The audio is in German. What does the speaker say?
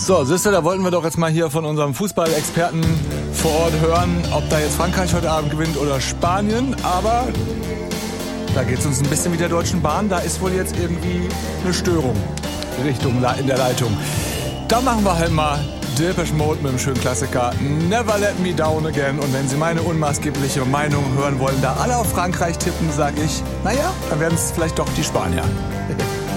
So, siehst du, da wollten wir doch jetzt mal hier von unserem Fußballexperten vor Ort hören, ob da jetzt Frankreich heute Abend gewinnt oder Spanien. Aber da geht es uns ein bisschen wie der Deutschen Bahn. Da ist wohl jetzt irgendwie eine Störung in der Leitung. Da machen wir halt mal Depeche Mode mit dem schönen Klassiker Never Let Me Down Again. Und wenn Sie meine unmaßgebliche Meinung hören wollen, da alle auf Frankreich tippen, sage ich, naja, dann werden es vielleicht doch die Spanier.